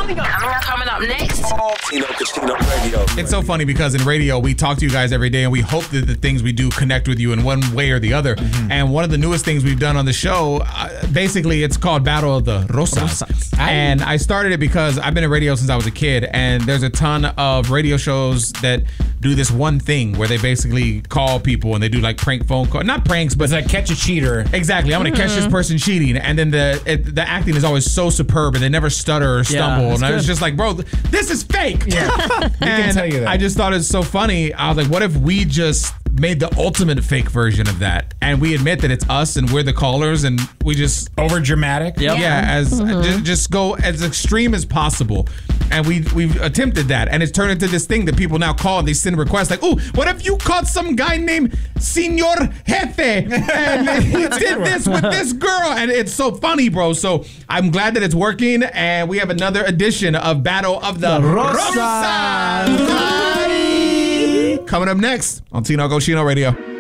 Coming up next. Tino Casino Radio. It's so funny because in radio, we talk to you guys every day and we hope that the things we do connect with you in one way or the other. And one of the newest things we've done on the show, basically it's called Battle of the Rosas. And I started it because I've been in radio since I was a kid, and there's a ton of radio shows that do this one thing where they basically call people and they do like prank phone call, not pranks, but it's like catch a cheater. Exactly. I'm going to catch this person cheating. And then the acting is always so superb and they never stutter or stumble. And I was just like, bro, this is fake. Yeah. We can tell you that. I just thought it was so funny. I was like, what if we just made the ultimate fake version of that, and we admit that it's us and we're the callers, and we just over dramatic. Just go as extreme as possible. And we've attempted that, and it's turned into this thing that people now call and they send requests like, "Ooh, what if you called some guy named Senor Jefe and he did this with this girl?" And it's so funny, bro. So I'm glad that it's working, and we have another edition of Battle of the Rosas. Coming up next on Tino Cochino Radio.